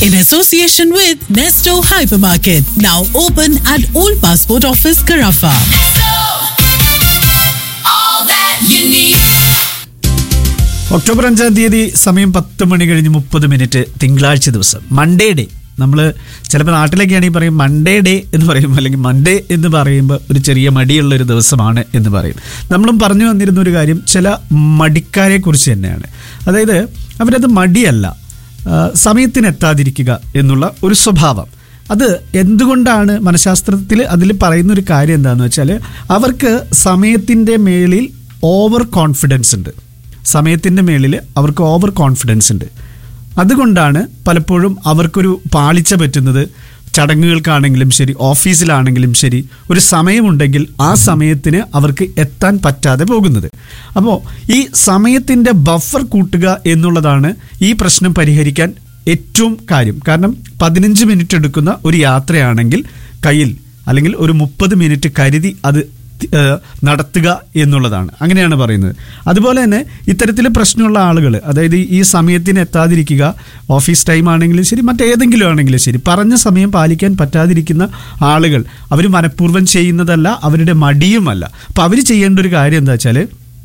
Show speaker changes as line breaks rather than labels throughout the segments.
in association with Nesto Hypermarket, now open at Old Passport Office, Carafa.
October 5 തീയതി സമയം 10 മണി കഴിഞ്ഞ് 30 തിങ്കളാഴ്ച ദിവസം, മൺഡേ ഡേ. നമ്മൾ ചിലപ്പോൾ നാട്ടിലൊക്കെയാണെങ്കിൽ പറയും മൺഡേ ഡേ എന്ന് പറയും, അല്ലെങ്കിൽ മൺഡേ എന്ന് പറയുമ്പോൾ ഒരു ചെറിയ മടിയുള്ളൊരു ദിവസമാണ് എന്ന് പറയും. നമ്മളും പറഞ്ഞു വന്നിരുന്ന ഒരു കാര്യം ചില മടിക്കാരെ കുറിച്ച് തന്നെയാണ്. അതായത് അവരത് മടിയല്ല, സമയത്തിന് എത്താതിരിക്കുക എന്നുള്ള ഒരു സ്വഭാവം. അത് എന്തുകൊണ്ടാണ്? മനഃശാസ്ത്രത്തിൽ അതിൽ പറയുന്നൊരു കാര്യം എന്താണെന്ന് വെച്ചാൽ, അവർക്ക് സമയത്തിൻ്റെ മേളിൽ ഓവർ കോൺഫിഡൻസ് ഉണ്ട്. സമയത്തിൻ്റെ മേളിൽ അവർക്ക് ഓവർ കോൺഫിഡൻസ് ഉണ്ട്. അതുകൊണ്ടാണ് പലപ്പോഴും അവർക്കൊരു പാളിച്ച പറ്റുന്നത്. ചടങ്ങുകൾക്കാണെങ്കിലും ശരി, ഓഫീസിലാണെങ്കിലും ശരി, ഒരു സമയമുണ്ടെങ്കിൽ ആ സമയത്തിന് അവർക്ക് എത്താൻ പറ്റാതെ പോകുന്നത്. അപ്പോൾ ഈ സമയത്തിൻ്റെ ബഫർ കൂട്ടുക എന്നുള്ളതാണ് ഈ പ്രശ്നം പരിഹരിക്കാൻ ഏറ്റവും കാര്യം. കാരണം 15 മിനിറ്റ് എടുക്കുന്ന ഒരു യാത്രയാണെങ്കിൽ കയ്യിൽ അല്ലെങ്കിൽ ഒരു 30 മിനിറ്റ് കരുതി അത് നടത്തുക എന്നുള്ളതാണ്. അങ്ങനെയാണ് പറയുന്നത്. അതുപോലെ തന്നെ ഇത്തരത്തിൽ പ്രശ്നമുള്ള ആളുകൾ, അതായത് ഈ സമയത്തിന് എത്താതിരിക്കുക, ഓഫീസ് ടൈം ആണെങ്കിലും ശരി, മറ്റേതെങ്കിലും ആണെങ്കിലും ശരി, പറഞ്ഞ സമയം പാലിക്കാൻ പറ്റാതിരിക്കുന്ന ആളുകൾ, അവർ മനഃപൂർവ്വം ചെയ്യുന്നതല്ല, അവരുടെ മടിയുമല്ല. അപ്പോൾ അവർ ചെയ്യേണ്ട ഒരു കാര്യം എന്താ വെച്ചാൽ,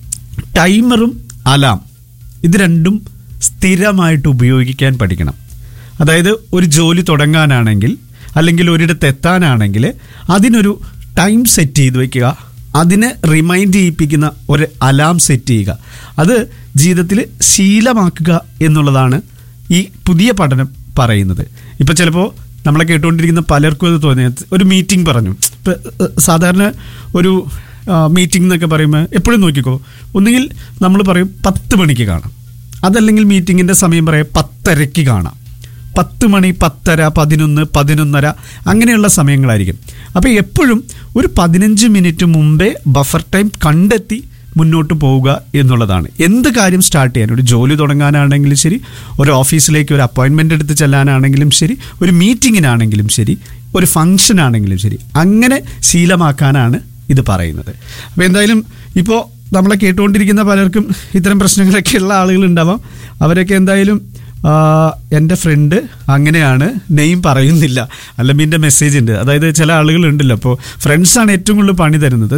ടൈമറും അലാം ഇത് രണ്ടും സ്ഥിരമായിട്ട് ഉപയോഗിക്കാൻ പഠിക്കണം. അതായത് ഒരു ജോലി തുടങ്ങാനാണെങ്കിൽ അല്ലെങ്കിൽ ഒരിടത്ത് എത്താനാണെങ്കിൽ അതിനൊരു ടൈം സെറ്റ് ചെയ്ത് വയ്ക്കുക, അതിനെ റിമൈൻഡ് ചെയ്യിപ്പിക്കുന്ന ഒരു അലാം സെറ്റ് ചെയ്യുക. അത് ജീവിതത്തിൽ ശീലമാക്കുക എന്നുള്ളതാണ് ഈ പുതിയ പഠനം പറയുന്നത്. ഇപ്പം ചിലപ്പോൾ നമ്മളെ കേട്ടുകൊണ്ടിരിക്കുന്ന പലർക്കും അത് തോന്നിയത്, ഒരു മീറ്റിംഗ് പറഞ്ഞു. ഇപ്പം സാധാരണ ഒരു മീറ്റിംഗ് എന്നൊക്കെ പറയുമ്പോൾ എപ്പോഴും നോക്കിക്കോ, ഒന്നുകിൽ നമ്മൾ പറയും 10 മണിക്ക് കാണാം, അതല്ലെങ്കിൽ മീറ്റിങ്ങിൻ്റെ സമയം പറയാം 10:30 കാണാം. 10 മണി, 10:30, 11, 11:30 അങ്ങനെയുള്ള സമയങ്ങളായിരിക്കും. അപ്പോൾ എപ്പോഴും ഒരു 15 മിനിറ്റ് മുമ്പേ ബഫർ ടൈം കണ്ടെത്തി മുന്നോട്ട് പോവുക എന്നുള്ളതാണ്. എന്ത് കാര്യം സ്റ്റാർട്ട് ചെയ്യാൻ, ഒരു ജോലി തുടങ്ങാനാണെങ്കിലും ശരി, ഒരു ഓഫീസിലേക്ക് ഒരു അപ്പോയിൻമെൻ്റ് എടുത്ത് ചെല്ലാനാണെങ്കിലും ശരി, ഒരു മീറ്റിങ്ങിനാണെങ്കിലും ശരി, ഒരു ഫംഗ്ഷൻ ആണെങ്കിലും ശരി, അങ്ങനെ ശീലമാക്കാനാണ് ഇത് പറയുന്നത്. അപ്പോൾ എന്തായാലും ഇപ്പോൾ നമ്മളെ കേട്ടുകൊണ്ടിരിക്കുന്ന പലർക്കും ഇത്തരം പ്രശ്നങ്ങളൊക്കെ ഉള്ള ആളുകളുണ്ടാവാം. അവരൊക്കെ എന്തായാലും എൻ്റെ ഫ്രണ്ട് അങ്ങനെയാണ്, നെയിം പറയുന്നില്ല, അല്ലെങ്കിൽ മെസ്സേജ് ഉണ്ട്. അതായത് ചില ആളുകളുണ്ടല്ലോ, അപ്പോൾ ഫ്രണ്ട്സാണ് ഏറ്റവും കൂടുതൽ പണി തരുന്നത്.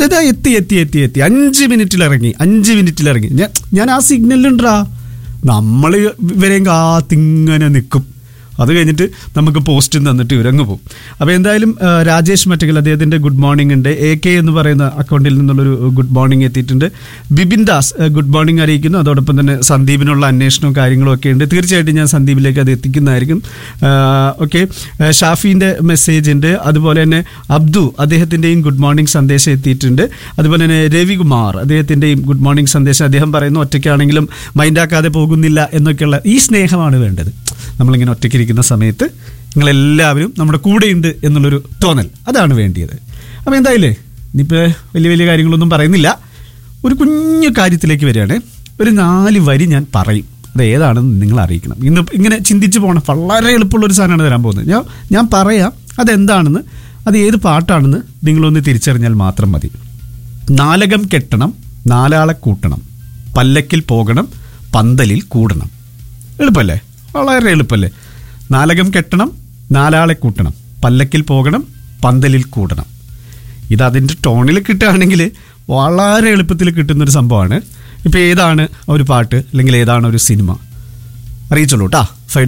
എത്തി 5 മിനിറ്റിലിറങ്ങി ഞാൻ ആ സിഗ്നലിലുണ്ടാ, നമ്മൾ ഇവരെയും കാത്തിങ്ങനെ നിൽക്കും. അത് കഴിഞ്ഞിട്ട് നമുക്ക് പോസ്റ്റും തന്നിട്ട് ഇവരങ്ങ് പോകും. അപ്പോൾ എന്തായാലും രാജേഷ് മറ്റകൽ, അദ്ദേഹത്തിൻ്റെ ഗുഡ് മോർണിംഗ് ഉണ്ട്. AK എന്ന് പറയുന്ന അക്കൗണ്ടിൽ നിന്നുള്ളൊരു ഗുഡ് മോർണിംഗ് എത്തിയിട്ടുണ്ട്. ബിപിൻ ദാസ് ഗുഡ് മോർണിംഗ് അറിയിക്കുന്നു. അതോടൊപ്പം തന്നെ സന്ദീപിനുള്ള അന്വേഷണവും കാര്യങ്ങളും ഒക്കെ ഉണ്ട്. തീർച്ചയായിട്ടും ഞാൻ സന്ദീപിലേക്ക് അത് എത്തിക്കുന്നതായിരിക്കും. ഓക്കെ, ഷാഫീൻ്റെ മെസ്സേജ് ഉണ്ട്. അതുപോലെ തന്നെ അബ്ദു, അദ്ദേഹത്തിൻ്റെയും ഗുഡ് മോർണിംഗ് സന്ദേശം എത്തിയിട്ടുണ്ട്. അതുപോലെ തന്നെ രവികുമാർ, അദ്ദേഹത്തിൻ്റെയും ഗുഡ് മോർണിംഗ് സന്ദേശം. അദ്ദേഹം പറയുന്നു ഒറ്റയ്ക്കാണെങ്കിലും മൈൻഡാക്കാതെ പോകുന്നില്ല എന്നൊക്കെയുള്ള ഈ സ്നേഹമാണ് വേണ്ടത്. നമ്മളിങ്ങനെ ഒറ്റയ്ക്കിരിക്കുന്ന സമയത്ത് നിങ്ങളെല്ലാവരും നമ്മുടെ കൂടെയുണ്ട് എന്നുള്ളൊരു തോന്നൽ, അതാണ് വേണ്ടിയത്. അപ്പോൾ എന്തായാലും ഇനിയിപ്പോൾ വലിയ കാര്യങ്ങളൊന്നും പറയുന്നില്ല, ഒരു കുഞ്ഞു കാര്യത്തിലേക്ക് വരികയാണ്. ഒരു 4 വരി ഞാൻ പറയും, അത് ഏതാണെന്ന് നിങ്ങൾ അറിയിക്കണം. ഇന്ന് ഇങ്ങനെ ചിന്തിച്ച് പോകണം. വളരെ എളുപ്പമുള്ളൊരു സാധനമാണ് തരാൻ പോകുന്നത്. ഞാൻ പറയാം അതെന്താണെന്ന്, അത് ഏത് പാട്ടാണെന്ന് നിങ്ങളൊന്ന് തിരിച്ചറിഞ്ഞാൽ മാത്രം മതി. നാലകം കെട്ടണം, 4 ആളെ കൂട്ടണം, പല്ലക്കിൽ പോകണം, പന്തലിൽ കൂടണം. എളുപ്പമല്ലേ? വളരെ എളുപ്പമല്ലേ? നാലകം കെട്ടണം, 4 ആളെ കൂട്ടണം, പല്ലക്കിൽ പോകണം, പന്തലിൽ കൂടണം. ഇതതിൻ്റെ ടോണിൽ കിട്ടുകയാണെങ്കിൽ വളരെ എളുപ്പത്തിൽ കിട്ടുന്നൊരു സംഭവമാണ്. ഇപ്പോൾ ഏതാണ് ഒരു പാട്ട് അല്ലെങ്കിൽ ഏതാണ് ഒരു സിനിമ അറിയിച്ചോളൂ കേട്ടോ.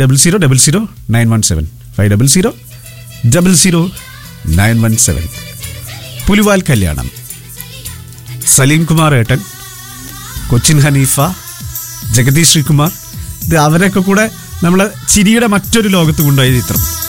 50000917 50000917. പുലിവാൽ കല്യാണം, സലീം കുമാർ ഏട്ടൻ, കൊച്ചിൻ ഹനീഫ, ജഗദീഷ് ശ്രീകുമാർ, ഇത് അവരൊക്കെ കൂടെ നമ്മളെ ചിരിയുടെ മറ്റൊരു ലോകത്ത് കൊണ്ടുപോയ ചിത്രം.